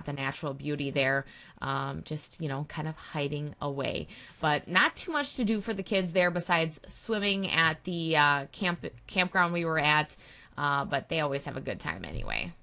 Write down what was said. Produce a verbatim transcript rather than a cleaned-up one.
at the natural beauty there, um, just, you know, kind of hiding away. But not too much to do for the kids there besides swimming at the uh, camp campground we were at, uh, but they always have a good time anyway.